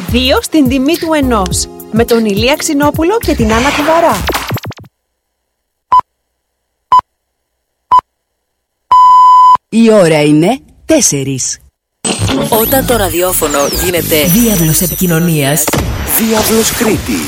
2 στην τιμή του 1. Με τον Ηλία Ξινόπουλο και την Άννα Κουβαρά. Η ώρα είναι 4. Όταν το ραδιόφωνο γίνεται διάβλος επικοινωνίας, Διάβλος Κρήτης.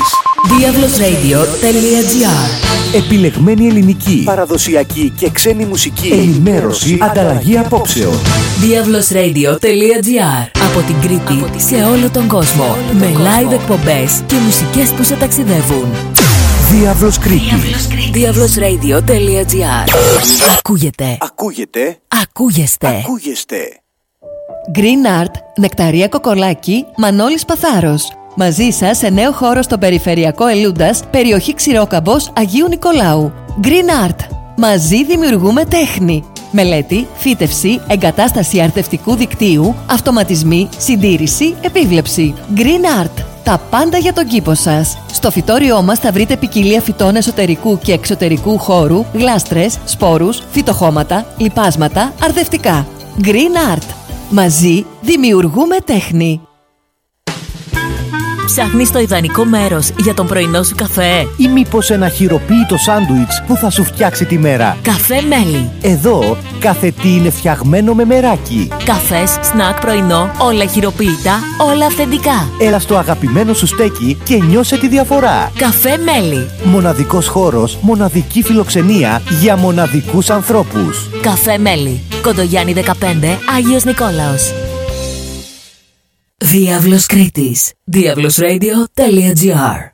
diablosradio.gr. Επιλεγμένη ελληνική, παραδοσιακή και ξένη μουσική, ενημέρωση, ανταλλαγή απόψεων. diablosradio.gr. Από την Κρήτη σε όλο τον κόσμο. Με live εκπομπές και μουσικές που σε ταξιδεύουν. Διάβλος Κρήτης. diablosradio.gr. Ακούγεται. Ακούγεστε. Green Art, Νεκταρία Κοκολάκη, Μανώλης Παθάρος. Μαζί σας σε νέο χώρο στο περιφερειακό Ελούντας, περιοχή Ξηρόκαμπος, Αγίου Νικολάου. Green Art. Μαζί δημιουργούμε τέχνη. Μελέτη, φύτευση, εγκατάσταση αρτευτικού δικτύου, αυτοματισμοί, συντήρηση, επίβλεψη. Green Art. Τα πάντα για τον κήπο σας. Στο φυτόριό μας θα βρείτε ποικιλία φυτών εσωτερικού και εξωτερικού χώρου, γλάστρες, σπόρους, φυτοχώματα, λιπάσματα, αρδευτικά. Green Art. Μαζί δημιουργούμε τέχνη. Ψάχνεις το ιδανικό μέρος για τον πρωινό σου καφέ? Ή μήπως ένα χειροποίητο σάντουιτς που θα σου φτιάξει τη μέρα? Καφέ Μέλι. Εδώ κάθε τι είναι φτιαγμένο με μεράκι. Καφές, σνακ, πρωινό, όλα χειροποίητα, όλα αυθεντικά. Έλα στο αγαπημένο σου στέκι και νιώσε τη διαφορά. Καφέ Μέλι. Μοναδικός χώρος, μοναδική φιλοξενία για μοναδικούς ανθρώπους. Καφέ Μέλι. Κοντογιάννη 15, Άγιος Νικόλαος. Διάβλος Κρήτης. diablosradio.gr.